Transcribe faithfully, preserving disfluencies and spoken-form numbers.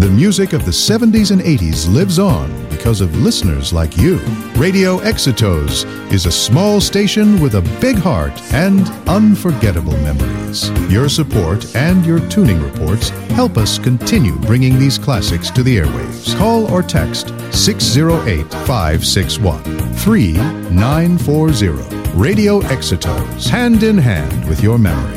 the music of the seventies and eighties lives on because of listeners like you. Radio Exitos is a small station with a big heart and unforgettable memories. Your support and your tuning reports help us continue bringing these classics to the airwaves. Call or text six oh eight, five six one, three nine four zero. Radio Exitos, hand in hand with your memory.